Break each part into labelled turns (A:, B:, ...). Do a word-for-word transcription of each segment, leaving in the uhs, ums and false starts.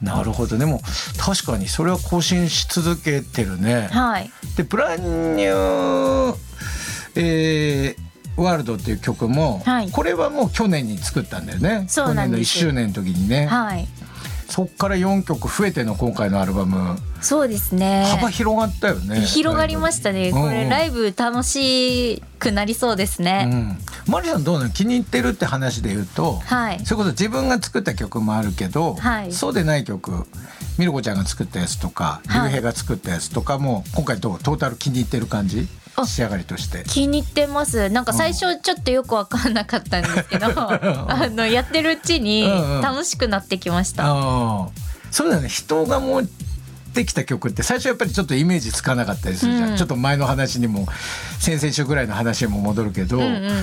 A: なるほど。でも確かにそれは更新し続けてるね。
B: はい。
A: でブランニュー、えーワールドっていう曲も、はい、これはもう去年に作ったんだよね。
B: そうなんです。
A: 去年のいっしゅうねんの時にね、
B: はい、
A: そっからよんきょく増えての今回のアルバム。
B: そうですね、
A: 幅広がったよね。
B: 広がりましたね、これライブ楽しくなりそうですね、
A: うん、マリさんどうなの？気に入ってるって話で言うと、はい、それこそ自分が作った曲もあるけど、はい、そうでない曲、ミルコちゃんが作ったやつとか、はい、リュウヘイが作ったやつとかも今回どうトータル気に入ってる感じ？仕上がりとして
B: 気に入ってます。なんか最初ちょっとよく分かんなかったんですけど、うん、あのやってるうちに楽しくなってきました。
A: うんうん、そうだね、人が持ってきた曲って最初やっぱりちょっとイメージつかなかったりするじゃん、うん、ちょっと前の話にも先々週ぐらいの話にも戻るけど、うんうん、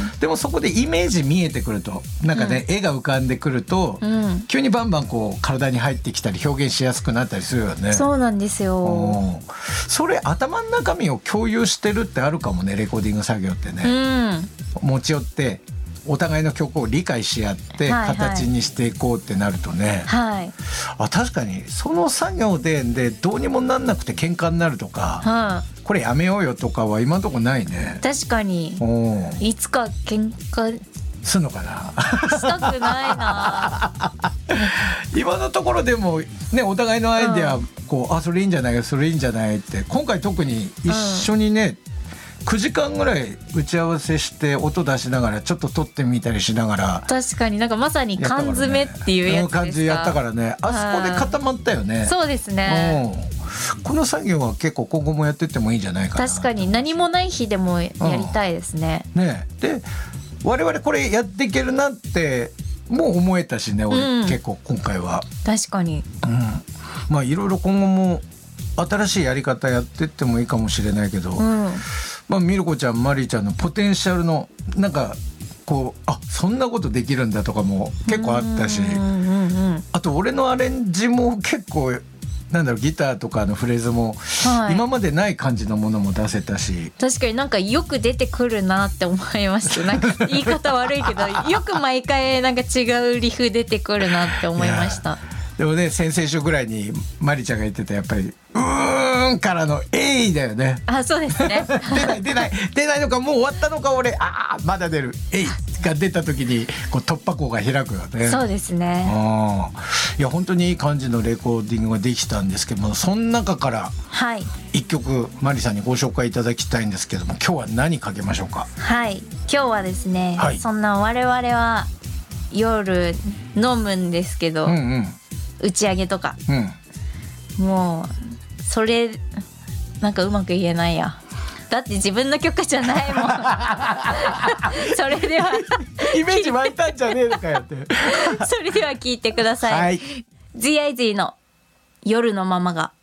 A: でもそこでイメージ見えてくるとなんかね、うん、絵が浮かんでくると、うん、急にバンバンこう体に入ってきたり表現しやすくなったりするよね。
B: そうなんですよ。
A: それ頭の中身を共有してるってあるかもね、レコーディング作業ってね、うん、持ち寄ってお互いの曲を理解し合って形にしていこうってなるとね、はいはい、あ確かにその作業 で, でどうにもなんなくて喧嘩になるとか、はあ、これやめようよとかは今のところないね。
B: 確かにいつか喧嘩
A: すんのかな
B: したくないな
A: 今のところでもね、お互いのアイデアこう、うん、あそれいいんじゃないそれいいんじゃないって今回特に一緒にね、うん、くじかんぐらい打ち合わせして音出しながらちょっと撮ってみたりしながら、
B: 確かになんかまさに缶詰っていうやつですか。
A: 感じやったからね、あそこで固まったよね。
B: そうですね、
A: うん、この作業は結構今後もやってってもいいんじゃないかな。
B: 確かに何もない日でもやりたいですね、
A: うん、ねで我々これやっていけるなってもう思えたしね、俺、うん、結構今回は
B: 確かに、
A: うん、まあいろいろ今後も新しいやり方やってってもいいかもしれないけど、うん、まあミルコちゃんマリーちゃんのポテンシャルのなんかこうあそんなことできるんだとかも結構あったし、うんうんうん、あと俺のアレンジも結構なんだろうギターとかのフレーズも今までない感じのものも出せたし、はい、
B: 確かになんかよく出てくるなって思いました。なんか言い方悪いけどよく毎回なんか違うリフ出てくるなって思いました。
A: でもね先々週ぐらいにマリちゃんが言ってたやっぱりうーんからのえいだよね。
B: あそうですね
A: 出ない出ない出ないのかもう終わったのか俺あまだ出るえいが出た時にこう突破口が開くよね。
B: そうですね。
A: あいや本当にいい感じのレコーディングができたんですけども、その中からいっきょくマリさんにご紹介いただきたいんですけども、今日は何かけましょうか。
B: はい今日はですね、はい、そんな我々は夜飲むんですけど、うんうん打ち上げとか、うん、もうそれなんかうまく言えないや、だって自分の曲じゃないもんそれでは
A: イメージ湧いたんじゃねえのかよって
B: それでは聞いてください、はい、ジーアイジー の夜のままが。